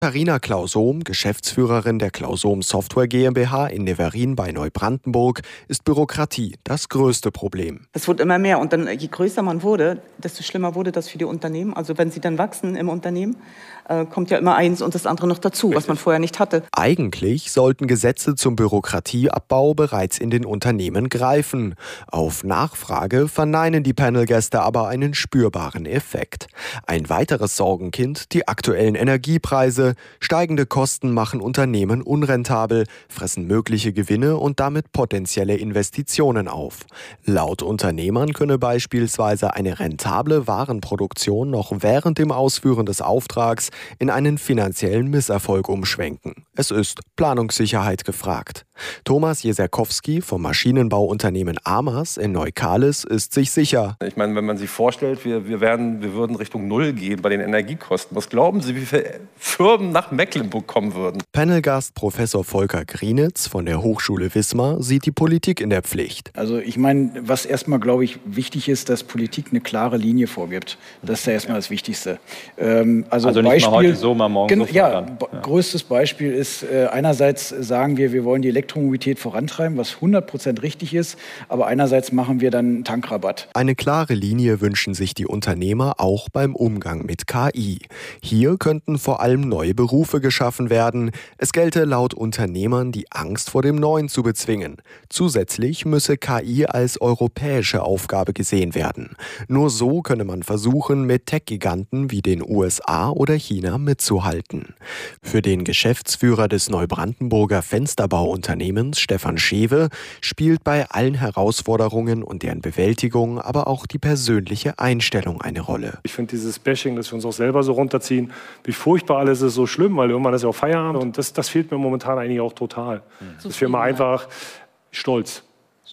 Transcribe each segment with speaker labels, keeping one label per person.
Speaker 1: Carina Klausom, Geschäftsführerin der Klausom Software GmbH in Neverin bei Neubrandenburg, ist Bürokratie das größte Problem.
Speaker 2: Es wurde immer mehr und dann, je größer man wurde, desto schlimmer wurde das für die Unternehmen. Also wenn sie dann wachsen im Unternehmen, kommt ja immer eins und das andere noch dazu, was man vorher nicht hatte.
Speaker 1: Eigentlich sollten Gesetze zum Bürokratieabbau bereits in den Unternehmen greifen. Auf Nachfrage verneinen die Panelgäste aber einen spürbaren Effekt. Ein weiteres Sorgenkind, die aktuellen Energiepreise. Steigende Kosten machen Unternehmen unrentabel, fressen mögliche Gewinne und damit potenzielle Investitionen auf. Laut Unternehmern könne beispielsweise eine rentable Warenproduktion noch während dem Ausführen des Auftrags in einen finanziellen Misserfolg umschwenken. Es ist Planungssicherheit gefragt. Thomas Jeserkowski vom Maschinenbauunternehmen Amers in Neukalis ist sich sicher.
Speaker 3: Ich meine, wenn man sich vorstellt, wir würden Richtung Null gehen bei den Energiekosten. Was glauben Sie, wie viele Firmen nach Mecklenburg kommen würden?
Speaker 1: Panelgast Professor Volker Grienitz von der Hochschule Wismar sieht die Politik in der Pflicht.
Speaker 4: Also ich meine, was erstmal, glaube ich, wichtig ist, dass Politik eine klare Linie vorgibt. Das ist ja erstmal das Wichtigste.
Speaker 5: Also nicht Beispiel, mal heute so, mal morgen so.
Speaker 4: Größtes Beispiel ist, einerseits sagen wir wollen die Elektromobilität vorantreiben, was 100% richtig ist, aber einerseits machen wir dann einen Tankrabatt.
Speaker 1: Eine klare Linie wünschen sich die Unternehmer auch beim Umgang mit KI. Hier könnten vor allem neue Berufe geschaffen werden. Es gelte laut Unternehmern, die Angst vor dem Neuen zu bezwingen. Zusätzlich müsse KI als europäische Aufgabe gesehen werden. Nur so könne man versuchen, mit Tech-Giganten wie den USA oder China mitzuhalten. Für den Geschäftsführer des Neubrandenburger Fensterbauunternehmens, Stefan Schewe, spielt bei allen Herausforderungen und deren Bewältigung aber auch die persönliche Einstellung eine Rolle.
Speaker 6: Ich finde dieses Bashing, dass wir uns auch selber so runterziehen, wie furchtbar alles ist, so schlimm, weil irgendwann ist ja auch Feierabend und das fehlt mir momentan eigentlich auch total. Dass wir mal einfach stolz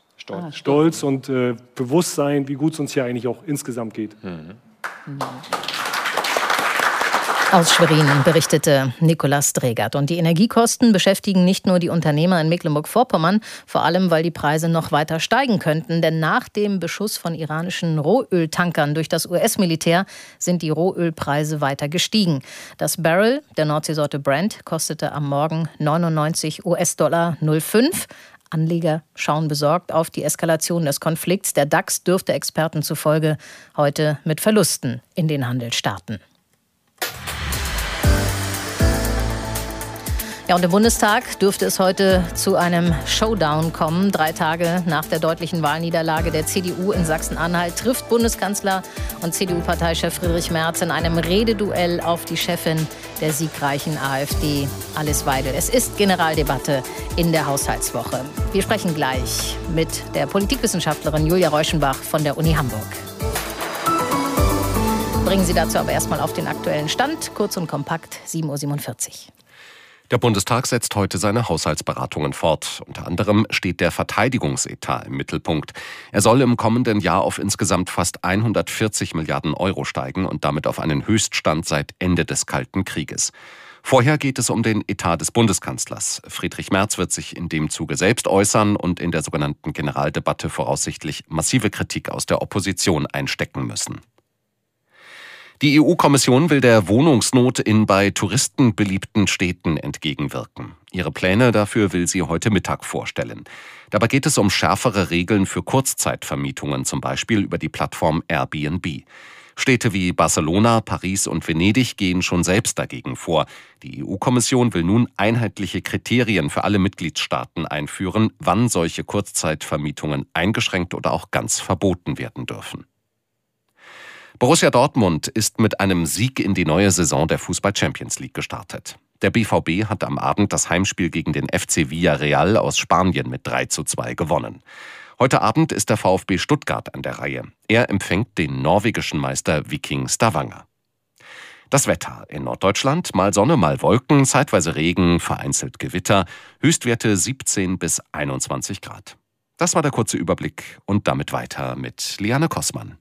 Speaker 6: und bewusst sein, wie gut es uns hier eigentlich auch insgesamt geht.
Speaker 7: Aus Schwerin berichtete Nikolaus Dregert. Und die Energiekosten beschäftigen nicht nur die Unternehmer in Mecklenburg-Vorpommern, vor allem, weil die Preise noch weiter steigen könnten. Denn nach dem Beschuss von iranischen Rohöltankern durch das US-Militär sind die Rohölpreise weiter gestiegen. Das Barrel der Nordseesorte Brent kostete am Morgen 99 US-Dollar 05. Anleger schauen besorgt auf die Eskalation des Konflikts. Der DAX dürfte Experten zufolge heute mit Verlusten in den Handel starten. Ja, und im Bundestag dürfte es heute zu einem Showdown kommen. 3 Tage nach der deutlichen Wahlniederlage der CDU in Sachsen-Anhalt trifft Bundeskanzler und CDU-Parteichef Friedrich Merz in einem Rededuell auf die Chefin der siegreichen AfD, Alice Weidel. Es ist Generaldebatte in der Haushaltswoche. Wir sprechen gleich mit der Politikwissenschaftlerin Julia Reuschenbach von der Uni Hamburg. Bringen Sie dazu aber erstmal auf den aktuellen Stand. Kurz und kompakt, 7:47 Uhr.
Speaker 8: Der Bundestag setzt heute seine Haushaltsberatungen fort. Unter anderem steht der Verteidigungsetat im Mittelpunkt. Er soll im kommenden Jahr auf insgesamt fast 140 Milliarden Euro steigen und damit auf einen Höchststand seit Ende des Kalten Krieges. Vorher geht es um den Etat des Bundeskanzlers. Friedrich Merz wird sich in dem Zuge selbst äußern und in der sogenannten Generaldebatte voraussichtlich massive Kritik aus der Opposition einstecken müssen. Die EU-Kommission will der Wohnungsnot in bei Touristen beliebten Städten entgegenwirken. Ihre Pläne dafür will sie heute Mittag vorstellen. Dabei geht es um schärfere Regeln für Kurzzeitvermietungen, zum Beispiel über die Plattform Airbnb. Städte wie Barcelona, Paris und Venedig gehen schon selbst dagegen vor. Die EU-Kommission will nun einheitliche Kriterien für alle Mitgliedstaaten einführen, wann solche Kurzzeitvermietungen eingeschränkt oder auch ganz verboten werden dürfen. Borussia Dortmund ist mit einem Sieg in die neue Saison der Fußball-Champions League gestartet. Der BVB hat am Abend das Heimspiel gegen den FC Villarreal aus Spanien mit 3:2 gewonnen. Heute Abend ist der VfB Stuttgart an der Reihe. Er empfängt den norwegischen Meister Viking Stavanger. Das Wetter in Norddeutschland: mal Sonne, mal Wolken, zeitweise Regen, vereinzelt Gewitter, Höchstwerte 17 bis 21 Grad. Das war der kurze Überblick und damit weiter mit Liane Kossmann.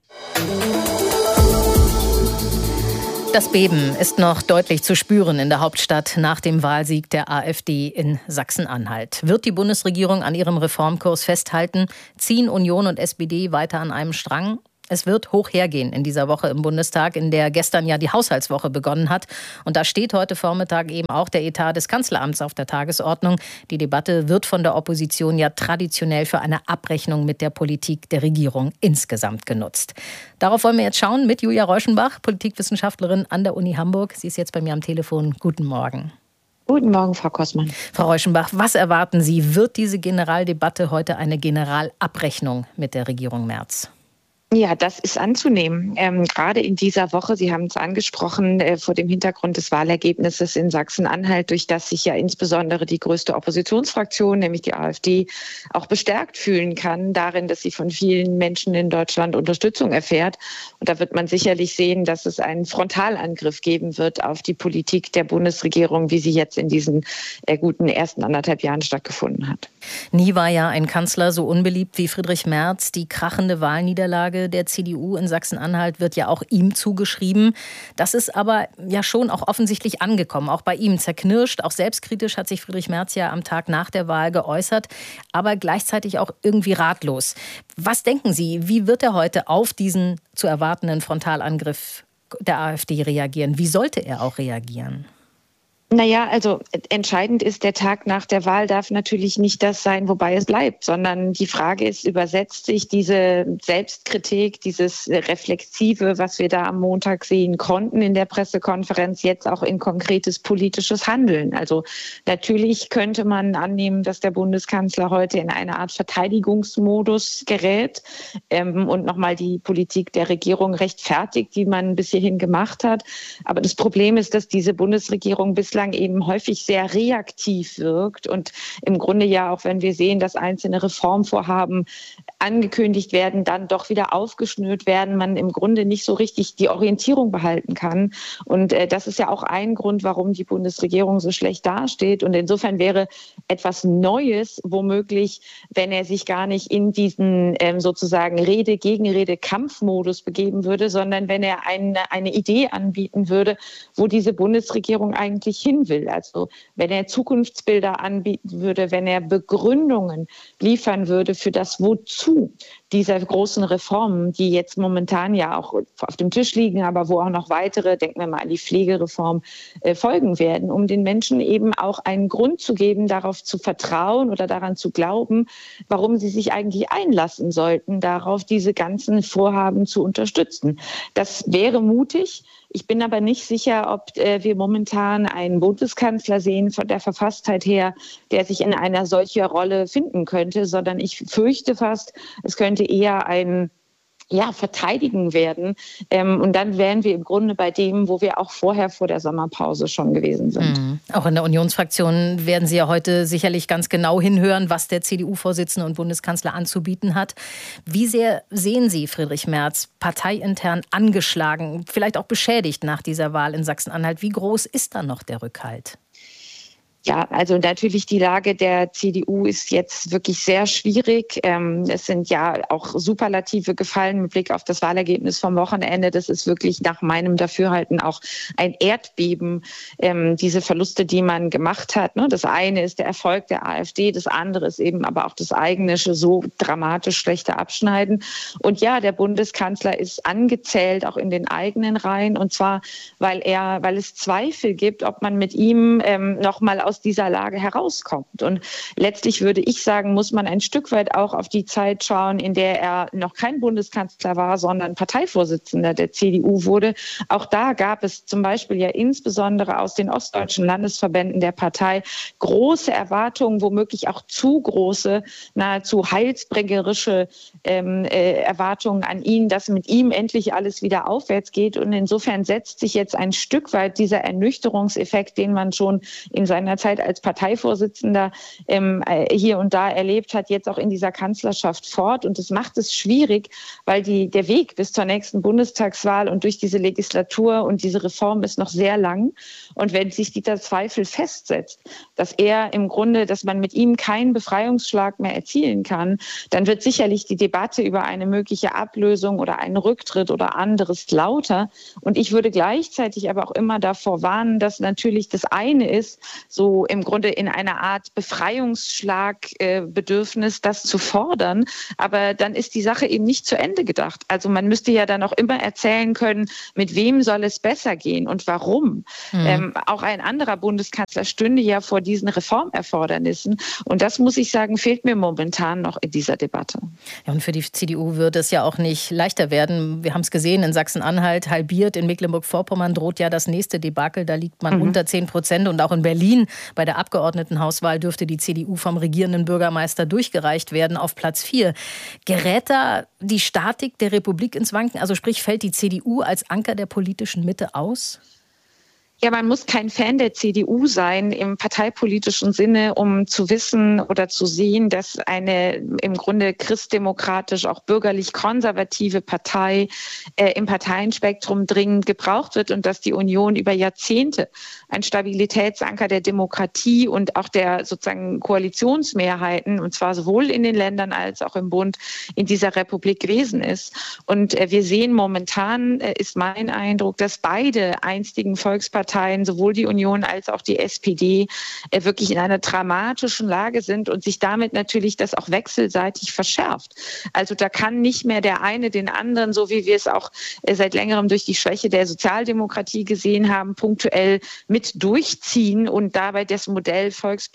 Speaker 7: Das Beben ist noch deutlich zu spüren in der Hauptstadt nach dem Wahlsieg der AfD in Sachsen-Anhalt. Wird die Bundesregierung an ihrem Reformkurs festhalten? Ziehen Union und SPD weiter an einem Strang? Es wird hoch hergehen in dieser Woche im Bundestag, in der gestern ja die Haushaltswoche begonnen hat. Und da steht heute Vormittag eben auch der Etat des Kanzleramts auf der Tagesordnung. Die Debatte wird von der Opposition ja traditionell für eine Abrechnung mit der Politik der Regierung insgesamt genutzt. Darauf wollen wir jetzt schauen mit Julia Reuschenbach, Politikwissenschaftlerin an der Uni Hamburg. Sie ist jetzt bei mir am Telefon. Guten Morgen.
Speaker 9: Guten Morgen, Frau Kossmann.
Speaker 7: Frau Reuschenbach, was erwarten Sie? Wird diese Generaldebatte heute eine Generalabrechnung mit der Regierung Merz?
Speaker 9: Ja, das ist anzunehmen. Gerade in dieser Woche, Sie haben es angesprochen, vor dem Hintergrund des Wahlergebnisses in Sachsen-Anhalt, durch das sich ja insbesondere die größte Oppositionsfraktion, nämlich die AfD, auch bestärkt fühlen kann darin, dass sie von vielen Menschen in Deutschland Unterstützung erfährt. Und da wird man sicherlich sehen, dass es einen Frontalangriff geben wird auf die Politik der Bundesregierung, wie sie jetzt in diesen guten ersten 1,5 Jahren stattgefunden hat.
Speaker 7: Nie war ja ein Kanzler so unbeliebt wie Friedrich Merz. Die krachende Wahlniederlage der CDU in Sachsen-Anhalt wird ja auch ihm zugeschrieben. Das ist aber ja schon auch offensichtlich angekommen, auch bei ihm zerknirscht. Auch selbstkritisch hat sich Friedrich Merz ja am Tag nach der Wahl geäußert, aber gleichzeitig auch irgendwie ratlos. Was denken Sie, wie wird er heute auf diesen zu erwartenden Frontalangriff der AfD reagieren? Wie sollte er auch reagieren?
Speaker 9: Naja, also entscheidend ist, der Tag nach der Wahl darf natürlich nicht das sein, wobei es bleibt, sondern die Frage ist, übersetzt sich diese Selbstkritik, dieses Reflexive, was wir da am Montag sehen konnten in der Pressekonferenz, jetzt auch in konkretes politisches Handeln? Also natürlich könnte man annehmen, dass der Bundeskanzler heute in eine Art Verteidigungsmodus gerät und nochmal die Politik der Regierung rechtfertigt, die man bis hierhin gemacht hat. Aber das Problem ist, dass diese Bundesregierung bislang eben häufig sehr reaktiv wirkt und im Grunde ja auch, wenn wir sehen, dass einzelne Reformvorhaben angekündigt werden, dann doch wieder aufgeschnürt werden, man im Grunde nicht so richtig die Orientierung behalten kann. Und das ist ja auch ein Grund, warum die Bundesregierung so schlecht dasteht. Und insofern wäre etwas Neues womöglich, wenn er sich gar nicht in diesen sozusagen Rede-Gegenrede-Kampfmodus begeben würde, sondern wenn er eine Idee anbieten würde, wo diese Bundesregierung eigentlich hin will. Also wenn er Zukunftsbilder anbieten würde, wenn er Begründungen liefern würde für das Wozu dieser großen Reformen, die jetzt momentan ja auch auf dem Tisch liegen, aber wo auch noch weitere, denken wir mal an die Pflegereform, folgen werden, um den Menschen eben auch einen Grund zu geben, darauf zu vertrauen oder daran zu glauben, warum sie sich eigentlich einlassen sollten, darauf diese ganzen Vorhaben zu unterstützen. Das wäre mutig. Ich bin aber nicht sicher, ob wir momentan einen Bundeskanzler sehen von der Verfasstheit her, der sich in einer solchen Rolle finden könnte, sondern ich fürchte fast, es könnte eher ein Verteidigen werden. Und dann wären wir im Grunde bei dem, wo wir auch vorher vor der Sommerpause schon gewesen sind.
Speaker 7: Auch in der Unionsfraktion werden Sie ja heute sicherlich ganz genau hinhören, was der CDU-Vorsitzende und Bundeskanzler anzubieten hat. Wie sehr sehen Sie Friedrich Merz parteiintern angeschlagen, vielleicht auch beschädigt nach dieser Wahl in Sachsen-Anhalt? Wie groß ist da noch der Rückhalt?
Speaker 9: Ja, also natürlich die Lage der CDU ist jetzt wirklich sehr schwierig. Es sind ja auch Superlative gefallen mit Blick auf das Wahlergebnis vom Wochenende. Das ist wirklich nach meinem Dafürhalten auch ein Erdbeben, diese Verluste, die man gemacht hat. Das eine ist der Erfolg der AfD, das andere ist eben aber auch das eigene so dramatisch schlechte Abschneiden. Und ja, der Bundeskanzler ist angezählt, auch in den eigenen Reihen. Und zwar, weil es Zweifel gibt, ob man mit ihm noch mal aus dieser Lage herauskommt. Und letztlich würde ich sagen, muss man ein Stück weit auch auf die Zeit schauen, in der er noch kein Bundeskanzler war, sondern Parteivorsitzender der CDU wurde. Auch da gab es zum Beispiel ja insbesondere aus den ostdeutschen Landesverbänden der Partei große Erwartungen, womöglich auch zu große, nahezu heilsbringerische Erwartungen an ihn, dass mit ihm endlich alles wieder aufwärts geht. Und insofern setzt sich jetzt ein Stück weit dieser Ernüchterungseffekt, den man schon in seiner Zeit als Parteivorsitzender hier und da erlebt hat, jetzt auch in dieser Kanzlerschaft fort. Und das macht es schwierig, weil der Weg bis zur nächsten Bundestagswahl und durch diese Legislatur und diese Reform ist noch sehr lang. Und wenn sich dieser Zweifel festsetzt, dass man mit ihm keinen Befreiungsschlag mehr erzielen kann, dann wird sicherlich die Debatte über eine mögliche Ablösung oder einen Rücktritt oder anderes lauter. Und ich würde gleichzeitig aber auch immer davor warnen, dass natürlich das eine ist, so so im Grunde in einer Art Befreiungsschlagbedürfnis, das zu fordern. Aber dann ist die Sache eben nicht zu Ende gedacht. Also man müsste ja dann auch immer erzählen können, mit wem soll es besser gehen und warum. Auch ein anderer Bundeskanzler stünde ja vor diesen Reformerfordernissen. Und das, muss ich sagen, fehlt mir momentan noch in dieser Debatte.
Speaker 7: Ja, und für die CDU wird es ja auch nicht leichter werden. Wir haben es gesehen, in Sachsen-Anhalt halbiert, in Mecklenburg-Vorpommern droht ja das nächste Debakel. Da liegt man unter 10%. Und auch in Berlin bei der Abgeordnetenhauswahl dürfte die CDU vom regierenden Bürgermeister durchgereicht werden auf Platz 4. Gerät da die Statik der Republik ins Wanken? Also sprich, fällt die CDU als Anker der politischen Mitte aus?
Speaker 9: Ja, man muss kein Fan der CDU sein im parteipolitischen Sinne, um zu wissen oder zu sehen, dass eine im Grunde christdemokratisch, auch bürgerlich-konservative Partei im Parteienspektrum dringend gebraucht wird und dass die Union über Jahrzehnte ein Stabilitätsanker der Demokratie und auch der sozusagen Koalitionsmehrheiten, und zwar sowohl in den Ländern als auch im Bund, in dieser Republik gewesen ist. Und wir sehen momentan, ist mein Eindruck, dass beide einstigen Volksparteien, sowohl die Union als auch die SPD, wirklich in einer dramatischen Lage sind und sich damit natürlich das auch wechselseitig verschärft. Also da kann nicht mehr der eine den anderen, so wie wir es auch seit längerem durch die Schwäche der Sozialdemokratie gesehen haben, punktuell mit durchziehen und dabei das Modell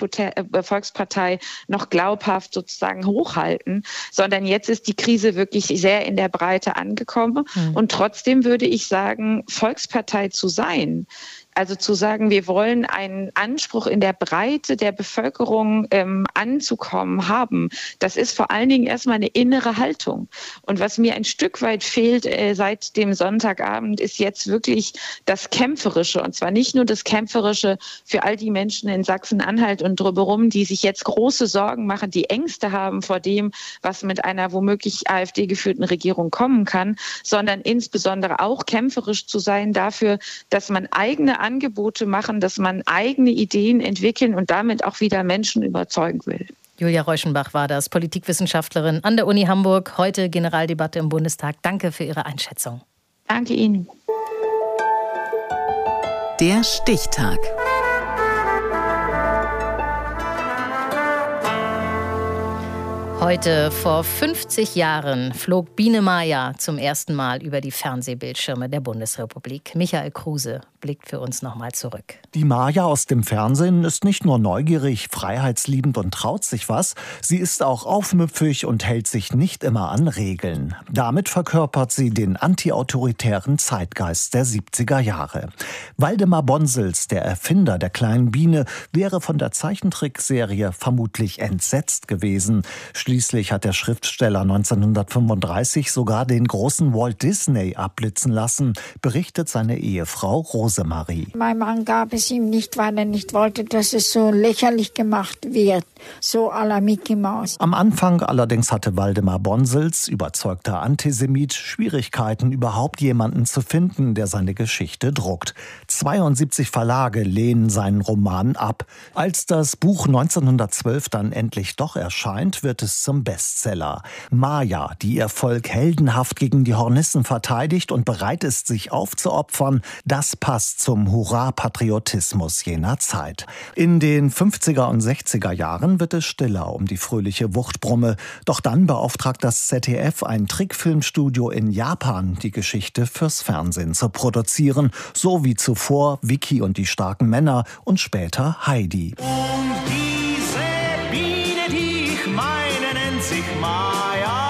Speaker 9: Volkspartei noch glaubhaft sozusagen hochhalten, sondern jetzt ist die Krise wirklich sehr in der Breite angekommen. Und trotzdem würde ich sagen, Volkspartei zu sein, also zu sagen, wir wollen einen Anspruch in der Breite der Bevölkerung anzukommen haben, das ist vor allen Dingen erstmal eine innere Haltung. Und was mir ein Stück weit fehlt seit dem Sonntagabend, ist jetzt wirklich das Kämpferische. Und zwar nicht nur das Kämpferische für all die Menschen in Sachsen-Anhalt und drumherum, die sich jetzt große Sorgen machen, die Ängste haben vor dem, was mit einer womöglich AfD-geführten Regierung kommen kann, sondern insbesondere auch kämpferisch zu sein dafür, dass man eigene Angebote machen, dass man eigene Ideen entwickeln und damit auch wieder Menschen überzeugen will.
Speaker 7: Julia Reuschenbach war das, Politikwissenschaftlerin an der Uni Hamburg. Heute Generaldebatte im Bundestag. Danke für Ihre Einschätzung.
Speaker 9: Danke Ihnen.
Speaker 10: Der Stichtag.
Speaker 7: Heute vor 50 Jahren flog Biene Maya zum ersten Mal über die Fernsehbildschirme der Bundesrepublik. Michael Kruse blickt für uns nochmal zurück.
Speaker 11: Die Maya aus dem Fernsehen ist nicht nur neugierig, freiheitsliebend und traut sich was, sie ist auch aufmüpfig und hält sich nicht immer an Regeln. Damit verkörpert sie den antiautoritären Zeitgeist der 70er Jahre. Waldemar Bonsels, der Erfinder der kleinen Biene, wäre von der Zeichentrickserie vermutlich entsetzt gewesen. Schließlich hat der Schriftsteller 1935 sogar den großen Walt Disney abblitzen lassen, berichtet seine Ehefrau Rosemarie.
Speaker 12: Mein Mann gab es ihm nicht, weil er nicht wollte, dass es so lächerlich gemacht wird, so à la Mickey Mouse.
Speaker 11: Am Anfang allerdings hatte Waldemar Bonsels, überzeugter Antisemit, Schwierigkeiten, überhaupt jemanden zu finden, der seine Geschichte druckt. 72 Verlage lehnen seinen Roman ab. Als das Buch 1912 dann endlich doch erscheint, wird es zum Bestseller. Maya, die ihr Volk heldenhaft gegen die Hornissen verteidigt und bereit ist, sich aufzuopfern, das passt zum Hurra-Patriotismus jener Zeit. In den 50er und 60er Jahren wird es stiller um die fröhliche Wuchtbrumme. Doch dann beauftragt das ZDF ein Trickfilmstudio in Japan, die Geschichte fürs Fernsehen zu produzieren. So wie zuvor Vicky und die starken Männer und später Heidi.
Speaker 13: Und diese Biene, die ich meine, nennt sich Maya.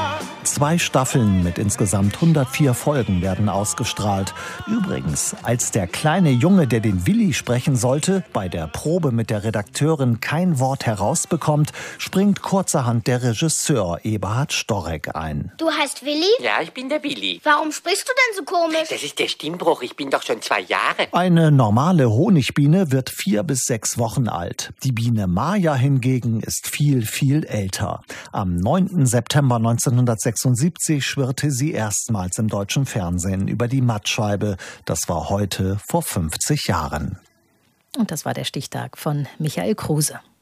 Speaker 11: 2 Staffeln mit insgesamt 104 Folgen werden ausgestrahlt. Übrigens, als der kleine Junge, der den Willi sprechen sollte, bei der Probe mit der Redakteurin kein Wort herausbekommt, springt kurzerhand der Regisseur Eberhard Storek ein.
Speaker 14: Du heißt Willi?
Speaker 15: Ja, ich bin der Willi.
Speaker 14: Warum sprichst du denn so komisch?
Speaker 15: Das ist der Stimmbruch, ich bin doch schon 2 Jahre.
Speaker 11: Eine normale Honigbiene wird 4 bis 6 Wochen alt. Die Biene Maya hingegen ist viel, viel älter. Am 9. September 1976 schwirrte sie erstmals im deutschen Fernsehen über die Mattscheibe. Das war heute vor 50 Jahren.
Speaker 7: Und das war der Stichtag von Michael Kruse.